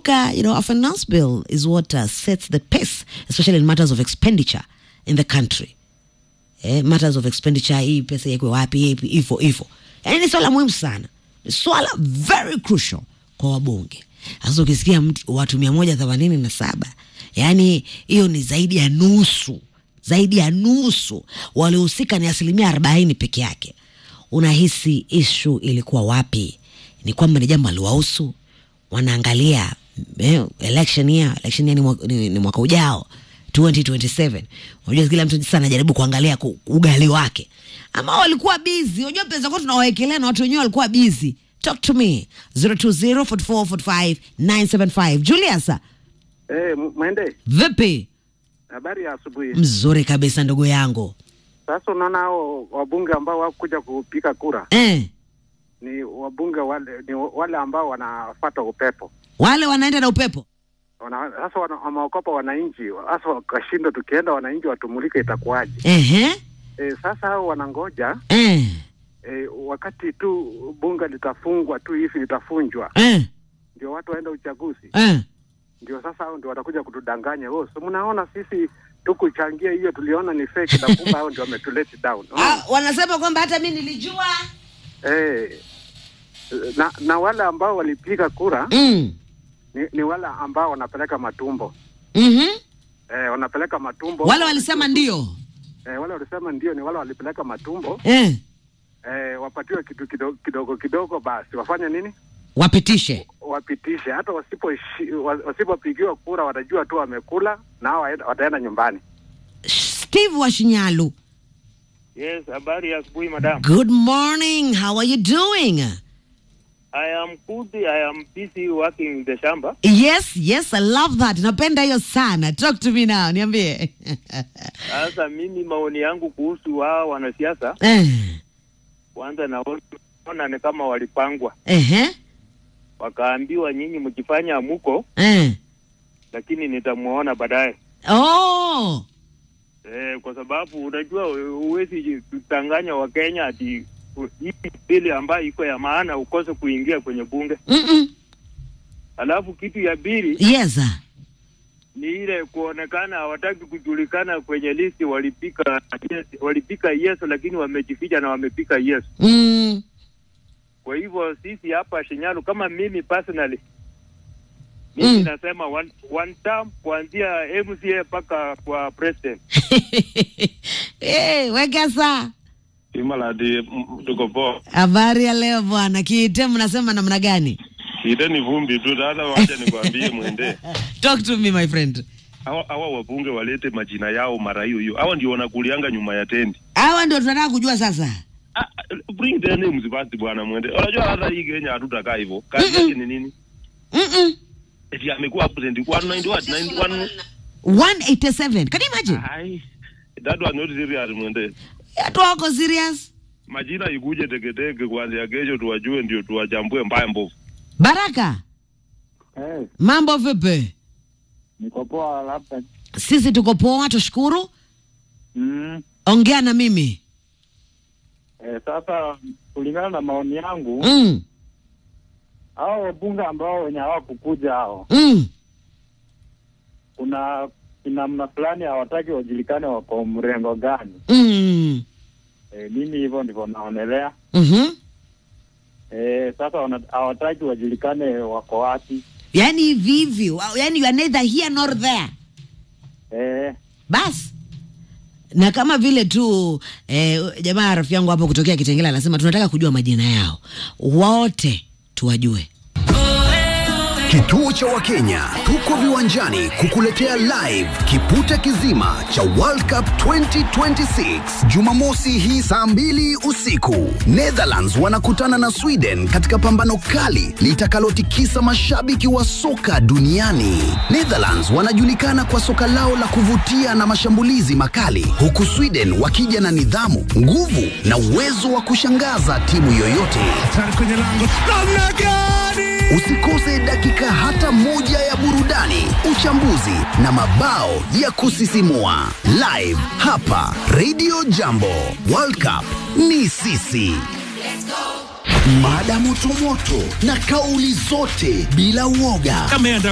kumbuka, a finance bill is what sets the pace, especially in matters of expenditure in the country. Matters of expenditure, hii pesa yako wapi, ifo. Yani ni swala muhimu sana. Ni swala very crucial kwa wabunge. Sasa ukisikia watu 187, yani hiyo ni zaidi ya nusu. Walihusika ni 40% peke yake. Unahisi issue ilikuwa wapi? Ni kwamba ni jambo liwahusu, wanaangalia election ni mwaka ujao 2027. Unajua kila mtu sana anajaribu kuangalia ugali wake. Ama walikuwa busy. Unajua pesa kwa tunawaekelea na watu wenyewe walikuwa busy. Talk to me 0204445975. Julius. Mwende. Vipi? Habari ya asubuhi. Mzuri kabisa ndugu yangu. Sasa unaona hao wabunge ambao wakuja kupiga kura. Ni wabunge wale ambao wanafuata upepo. Wale wanaenda na upepo. Sasa wameokopa wananchi. Sasa wakashindo tukienda wananchi watumulike itakuwaje? Sasa hao wanangoja. Wakati tu bunge litafungwa tu hivi litafunjwa. Ndio watu waenda uchaguzi. Ndio sasa hao ndio watakuja kutudanganya. So mnaona sisi tukuchangia hiyo tuliona ni fake na kumbe hao ndio wametulete down. Wanasema kwamba hata mimi nilijua. Na wale ambao walipiga kura ni wale ambao wanapeleka matumbo. Wanapeleka matumbo. Wale walisema ndio. Wale walisema ndio ni wale walipeleka matumbo. Wapatiwe kitu kidogo basi. Wafanye nini? Wapitishe. Hata wasipopigiwa kura watajua tu wamekula na wataenda nyumbani. Steve Washinyalu. Yes, habari ya asubuhi madam. Good morning. How are you doing? I am good. I am busy working in the shamba. Yes, I love that. Napenda hiyo sana. Talk to me now. Niambie. Sasa mimi maoni yangu kuhusu wao wanasiasa. Kwanza naona ni kama walipangwa. Wakaambiwa nyinyi mkifanya amuko. Lakini nitamuona baadaye. Kwa sababu unajua uwezi tutanganya wa Kenya ati hii bili ambayo iko ya maana ukose kuingia kwenye bunge. Alafu kitu ya pili. Yes. Ni ile kuonekana hawataki kujulikana kwenye listi walipika yes lakini wamejificha na wamepika yes. Kwa hivyo sisi hapa Shinyalu kama mimi personally mimi nasema one term kuanzia MCA paka kwa president. Wekesa. Imaladi tuko poa. Habari ya leo bwana. Kiite mnasema namna gani? Kiite ni vumbi tu. Sasa wacha nikwambie Mwende. Talk to me my friend. Hawa wabunge walete majina yao mara hiyo. Hawa ndio wanakulianga nyuma ya tendi. Hawa ndio tunataka kujua sasa. Bring the names basi bwana Mwende. Unajua hata hii Kenya hatutakaa hivyo. Kazi yake ni nini? Eti amekuwa president 191 187. Can you imagine? That was not serious Mwende. Watu wako serious? Majina ikuje teketeke kuanzia kesho tuwajue ndio tuwachambue mbaya mbovu. Baraka. Mambo vipi? Niko poa labda. Sisi tuko poa tushukuru. Ongea na mimi. Sasa kulingana na maoni yangu. Hao wabunge ambao wenye hawakukuja hao. Kuna namna fulani hawataki wajulikane wako mrengo gani. Mimi hivyo ndivyo naonelea. Sasa hawataki wajulikane wako wapi. Yani vivyo, yani you are neither here nor there. Bas. Na kama vile tu jamaa rafiki yangu hapo kutokea Kitengela anasema tunataka kujua majina yao. Wote tuwajue. Kituo cha Wakenya, tuko viwanjani kukuletea live kipute kizima cha World Cup 2026 Jumamosi hii saa 2 usiku. Netherlands wanakutana na Sweden katika pambano kali litakalotikisa mashabiki wa soka duniani. Netherlands wanajulikana kwa soka lao la kuvutia na mashambulizi makali, huku Sweden wakija na nidhamu, nguvu na uwezo wa kushangaza timu yoyote. Usikose dakika hata moja ya burudani, uchambuzi na mabao ya kusisimua. Live hapa Radio Jambo. World Cup ni sisi. Mada moto moto na kauli zote bila uoga.